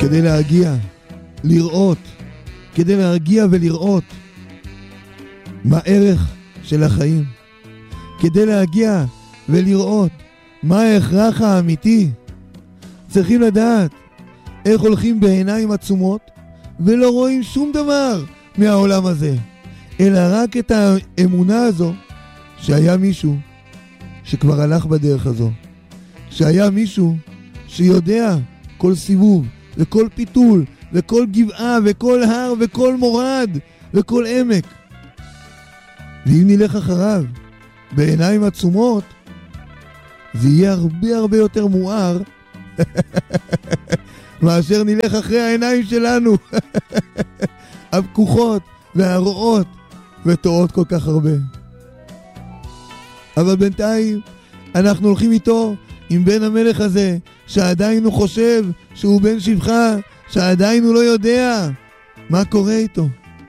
כדי להגיע, לראות, כדי להגיע ולראות מה הערך של החיים, כדי להגיע ולראות מה ההכרח האמיתי. צריכים לדעת איך הולכים בעיניים עצומות ולא רואים שום דבר מהעולם הזה, אלא רק את האמונה הזו שהיה מישהו שכבר הלך בדרך הזו, שהיה מישהו שיודע כל סיבוב וכל פיתול וכל גבעה וכל הר וכל מורד וכל עמק. ואם נלך אחריו בעיניים עצומות, זה יהיה הרבה הרבה יותר מואר מאשר נלך אחרי העיניים שלנו הפקוחות והרואות וטועות כל כך הרבה. אבל בינתיים אנחנו הולכים איתו, עם בן המלך הזה, שעדיין הוא חושב שהוא בן שבחה, שעדיין הוא לא יודע מה קורה איתו.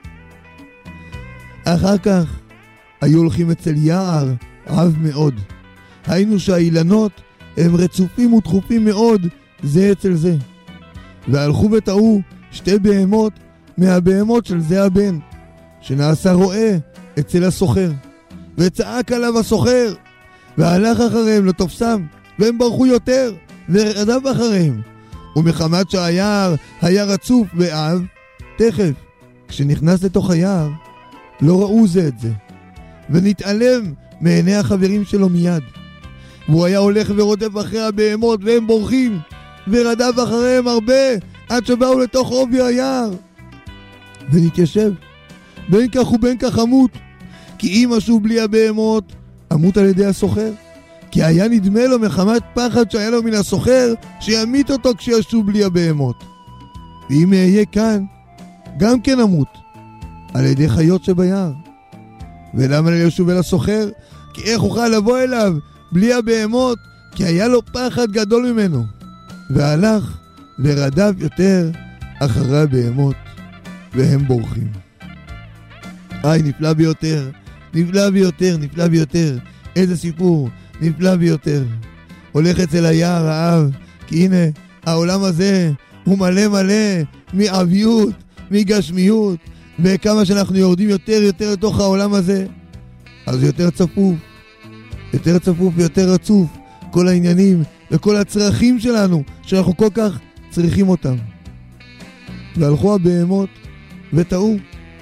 אחר כך היו הולכים אצל יער רב מאוד. היינו שהאילנות הם רצופים ודחופים מאוד זה אצל זה. והלכו וטעו שתי בהמות מהבהמות של זה הבן, שנעשה רועה אצל הסוחר. וצעק עליו הסוחר, והלך אחריהם לתופסם, והם ברחו יותר, ורדף אחריהם. ומחמת שהיער היה רצוף ועב, תכף, כשנכנס לתוך היער, לא ראו זה את זה, ונתעלם מעיני החברים שלו מיד. והוא היה הולך ורודף אחרי הבהמות, והם בורחים, ורדף אחריהם הרבה, עד שבאו לתוך עובי היער. ונתיישב, בין כך ובין כך אמות, כי אם אשוב בלי הבהמות, אמות על ידי הסוחר. כי היה נדמה לו מחמת פחד שהיה לו מן הסוחר, שימית אותו כשישוב בלי הבהמות. ואם אהיה כאן, גם כן אמות, על ידי חיות שביער. ולמה לא ישוב אל הסוחר? כי איך אוכל לבוא אליו בלי הבהמות? כי היה לו פחד גדול ממנו. והלך ורדף יותר אחרי הבהמות, והם בורחים. נפלא ביותר, נפלא ביותר, נפלא ביותר. איזה סיפור, נפלא ביותר. הולך אצל היער האב, כי הנה, העולם הזה הוא מלא מלא מעביות, מגשמיות, וכמה שאנחנו יורדים יותר יותר לתוך העולם הזה, אז יותר צפוף, יותר צפוף ויותר רצוף, כל העניינים וכל הצרכים שלנו, שאנחנו כל כך צריכים אותם. והלכו הבהמות וטעו,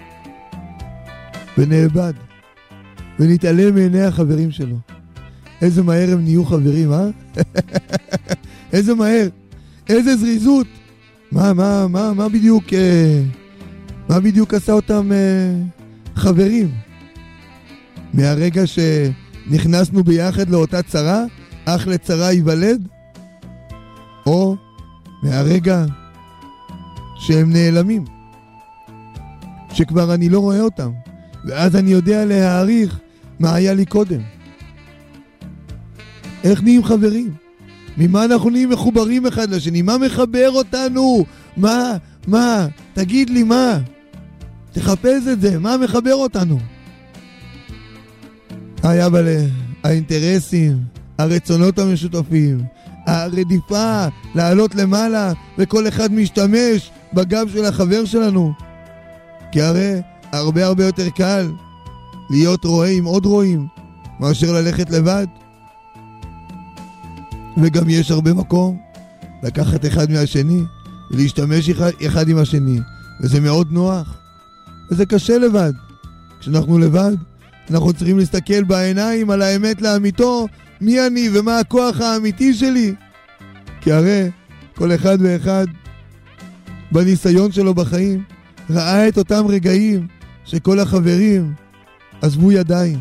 ונאבד, ונתעלם מעיני החברים שלו. איזה מהר הם נהיו חברים, איזה מהר, איזה זריזות. מה בדיוק עשה אותם חברים? מהרגע שנכנסנו ביחד לאותה צרה, אך לצרה ייוולד? או מהרגע שהם נעלמים, שכבר אני לא רואה אותם, ואז אני יודע להעריך מה היה לי קודם. איך נהיים חברים? ממה אנחנו נהיים מחוברים אחד לשני? מה מחבר אותנו? מה? תגיד לי מה? תחפש את זה, מה מחבר אותנו? אבל האינטרסים, הרצונות המשותפים, הרדיפה, לעלות למעלה, וכל אחד משתמש בגב של החבר שלנו. כי הרי הרבה הרבה יותר קל להיות רועה עם עוד רועים מאשר ללכת לבד. וגם יש הרבה מקום לקחת אחד מהשני ולהשתמש אחד עם השני, וזה מאוד נוח, וזה קשה לבד. כשאנחנו לבד אנחנו צריכים להסתכל בעיניים על האמת לאמיתו, מי אני ומה הכוח האמיתי שלי. כי הרי כל אחד ואחד בניסיון שלו בחיים ראה את אותם רגעים שכל החברים עזבו ידיים.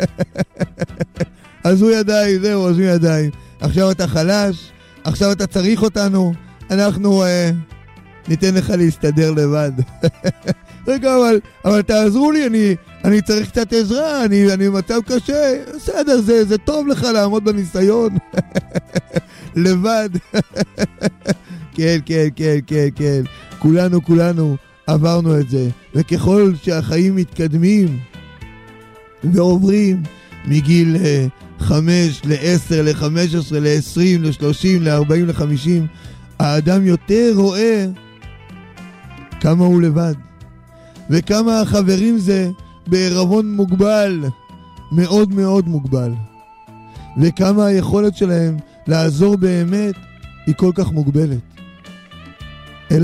עזבו ידיים, זהו, עזבו ידיים. עכשיו אתה חלש, עכשיו אתה צריך אותנו, אנחנו ניתן לך להסתדר לבד. רגע, אבל תעזרו לי, אני צריך קצת עזרה, אני במצב קשה. בסדר, זה טוב לך לעמוד בניסיון. לבד. כן. כולנו עברנו את זה. וככל שהחיים מתקדמים ועוברים מגיל 5 ל-10 ל-15 ל-20 ל-30 ל-40 ל-50, האדם יותר רואה כמה הוא לבד, וכמה החברים זה בערבון מוגבל, מאוד מאוד מוגבל, וכמה היכולת שלהם לעזור באמת היא כל כך מוגבלת. אלא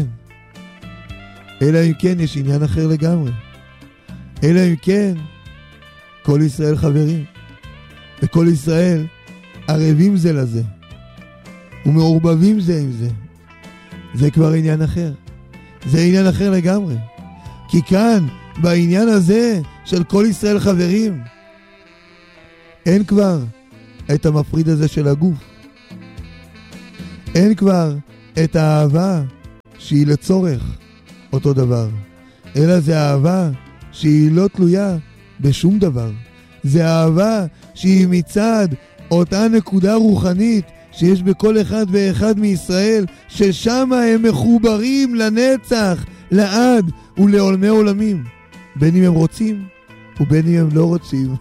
אם כן יש עניין אחר לגמרי. אלא אם כן כל ישראל חברים, וכל ישראל ערבים זה לזה, ומעורבבים זה עם זה. זה כבר עניין אחר. זה עניין אחר לגמרי. כי כאן, בעניין הזה של כל ישראל חברים, אין כבר את המפריד הזה של הגוף. אין כבר את האהבה שהיא לצורך אותו דבר, אלא זה אהבה שהיא לא תלויה בשום דבר. זה אהבה שהיא מצד אותה נקודה רוחנית שיש בכל אחד ואחד מישראל, ששם הם מחוברים לנצח, לעד ולעולמי עולמים, בין אם הם רוצים ובין אם הם לא רוצים.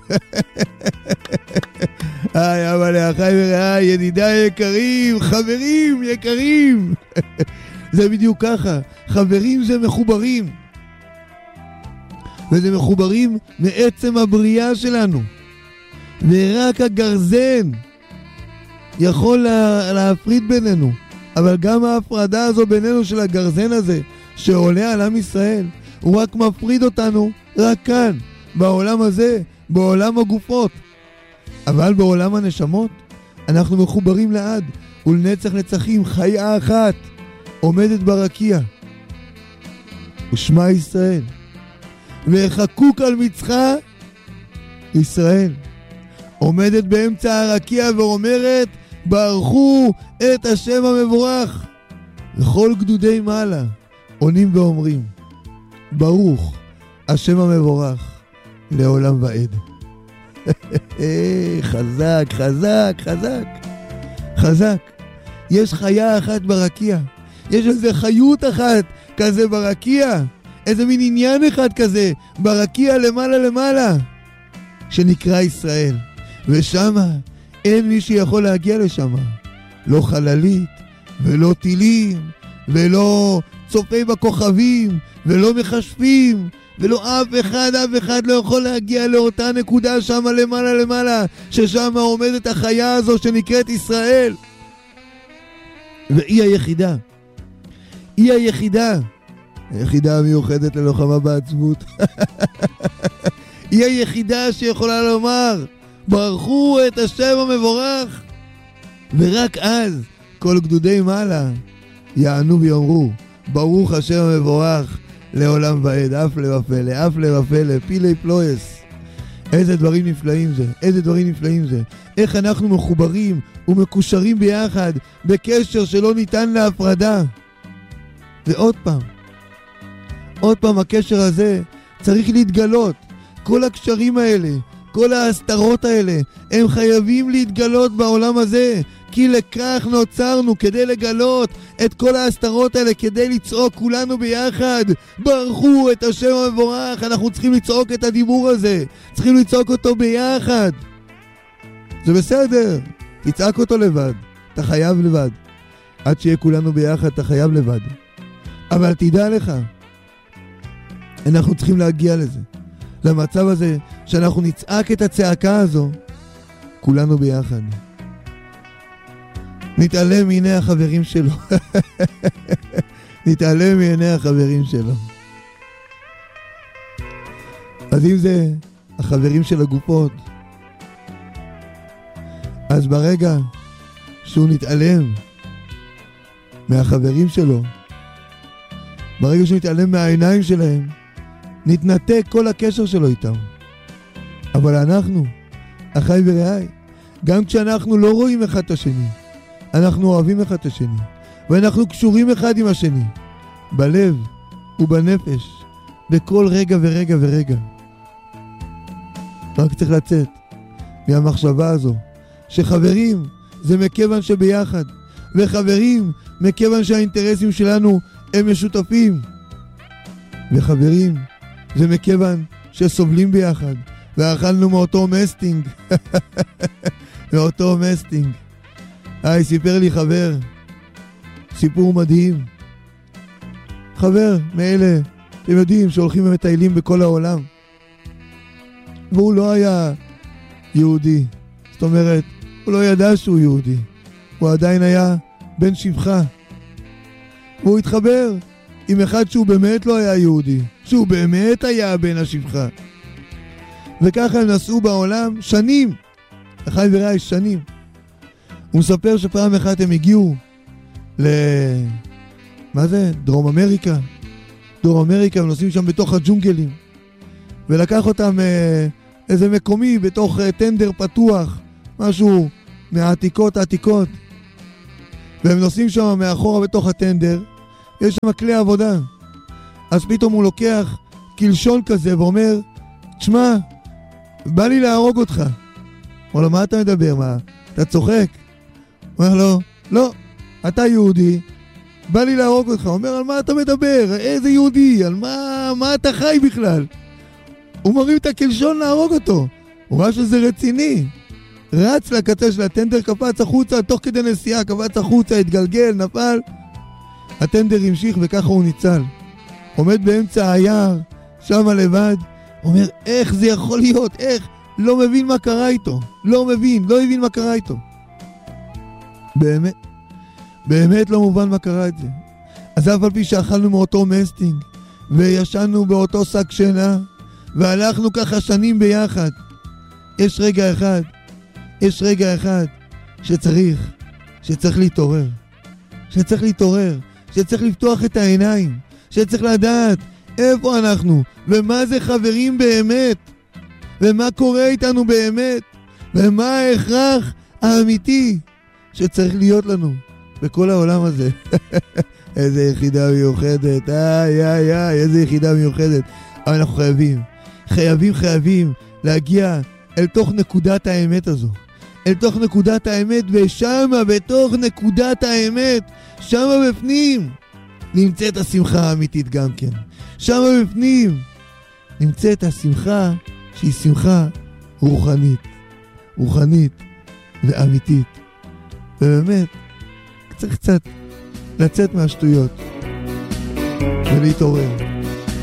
אבל לאחיי ורעיי, ידידיי יקרים, חברים יקרים, זה בדיוק ככה. חברים זה מחוברים, וזה מחוברים מעצם הבריאה שלנו, ורק הגרזן יכול להפריד בינינו. אבל גם ההפרדה הזו בינינו של הגרזן הזה שעולה על עם ישראל, הוא רק מפריד אותנו רק כאן, בעולם הזה, בעולם הגופות. אבל בעולם הנשמות אנחנו מחוברים לעד ולנצח נצחים. חיה אחת עומדת ברקיע ושמה ישראל, וחקוק על מצחה ישראל. עומדת באמצע הרקיע ואומרת ברכו את השם המבורך. וכל גדודי מעלה עונים ואומרים ברוך השם המבורך לעולם ועד. חזק, חזק, חזק, חזק. יש חיה אחת ברקיע, יש איזה חיות אחת כזה ברקיע, איזה מין עניין אחד כזה ברקיע למעלה למעלה, שנקרא ישראל. ושמה אין מי שיכול להגיע לשם, לא חללית ולא טילים ולא צופי בכוכבים ולא מחשבים ולא אף אחד לא יכול להגיע לאותה נקודה שם למעלה למעלה, ששם עומדת החיה הזו שנקראת ישראל. והיא היחידה, היא היחידה המיוחדת ללוחמה בעצמות. היא היחידה שיכולה לומר ברכו את השם המבורך. ורק אז כל גדודי מעלה יענו ויאמרו ברוך השם המבורך לעולם ועד. אף לבפלא, אף לבפלא, פילי פלויס. איזה דברים נפלאים זה, איזה דברים נפלאים זה. איך אנחנו מחוברים ומקושרים ביחד בקשר שלא ניתן להפרדה. ועוד פעם הקשר הזה צריך להתגלות. כל הקשרים האלה, כל ההסתרות האלה, הם חייבים להתגלות בעולם הזה, כי לכך נוצרנו, כדי לגלות את כל ההסתרות האלה, כדי לצעוק כולנו ביחד ברכו את השם המבורך. אנחנו צריכים לצעוק את הדיבור הזה, צריכים לצעוק אותו ביחד. זה בסדר, תצעק אותו לבד, אתה חייב לבד. עד שיהיה כולנו ביחד אתה חייב לבד, אבל תדע לך, אנחנו צריכים להגיע לזה, למצב הזה שאנחנו נצעק את הצעקה הזו כולנו ביחד. נתעלם מעיני החברים שלו. נתעלם מעיני החברים שלו. אז אם זה החברים של הגופות, אז ברגע שהוא נתעלם מהחברים שלו, ברגע שהוא נתעלם מהעיניים שלהם, נתנתק כל הקשר שלו איתם. אבל אנחנו, אחיי ורעיי, גם כשאנחנו לא רואים אחד את השני, אנחנו אוהבים אחד את השני, ואנחנו קשורים אחד עם השני, בלב ובנפש, בכל רגע ורגע ורגע. רק צריך לצאת מהמחשבה הזו, שחברים זה מכיוון שביחד, וחברים מכיוון שהאינטרסים שלנו הם משותפים, וחברים זה מכיוון שסובלים ביחד, ואכלנו מאותו מסטינג. מאותו מסטינג. סיפר לי חבר סיפור מדהים. חבר מאלה, אתם יודעים, שהולכים ומטיילים בכל העולם. והוא לא היה יהודי. זאת אומרת, הוא לא ידע שהוא יהודי. הוא עדיין היה בן שפחה. והוא התחבר עם אחד שהוא באמת לא היה יהודי. שהוא באמת היה בן השפחה. וככה הם נסעו בעולם שנים. אחי ורעי, שנים. הוא מספר שפעם אחת הם הגיעו מה זה? דרום אמריקה. דרום אמריקה, הם נוסעים שם בתוך הג'ונגלים. ולקח אותם איזה מקומי בתוך טנדר פתוח. משהו מהעתיקות. והם נוסעים שם מאחורה בתוך הטנדר. יש שם כלי עבודה. אז פתאום הוא לוקח קלשון כזה ואומר, תשמע, בא לי להרוג אותך. אומר לו, מה אתה מדבר? מה? אתה צוחק? אומר לו, לא, אתה יהודי, בא לי להרוג אותך. אומר, על מה אתה מדבר? איזה יהודי? על מה אתה חי בכלל? הוא מרים את הקלשון להרוג אותו. הוא ראה שזה רציני. רץ לקצה של הטנדר, קפץ החוצה, תוך כדי נסיעה, קפץ החוצה, התגלגל, נפל. הטנדר המשיך וככה הוא ניצל. עומד באמצע היער, שם לבד, אומר, איך זה יכול להיות? איך? לא מבין מה קרה איתו. לא הבין מה קרה איתו. באמת לא מובן מה קרה את זה. אז אף על פי שאכלנו מאותו מסטינג, וישנו באותו שק שינה, והלכנו ככה שנים ביחד, יש רגע אחד שצריך להתעורר. שצריך לפתוח את העיניים. שצריך לדעת איפה אנחנו, ומה זה חברים באמת, ומה קורה איתנו באמת, ומה ההכרח האמיתי שצריך להיות לנו בכל העולם הזה. איזה יחידה מיוחדת, איזה יחידה מיוחדת. אבל אנחנו חייבים להגיע אל תוך נקודת האמת הזו. אל תוך נקודת האמת, ושמה בתוך נקודת האמת, שמה בפנים נמצאת השמחה האמיתית גם כן. שמה בפנים נמצאת השמחה שהיא שמחה רוחנית ואמיתית. ובאמת צריך קצת לצאת מהשטויות ולהתעורר.